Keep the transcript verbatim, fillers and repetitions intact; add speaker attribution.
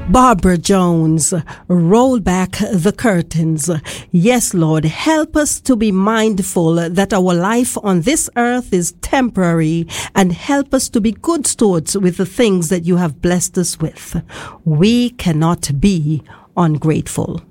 Speaker 1: Barbara Jones, roll back the curtains. Yes, Lord, help us to be mindful that our life on this earth is temporary, and help us to be good stewards with the things that you have blessed us with. We cannot be ungrateful.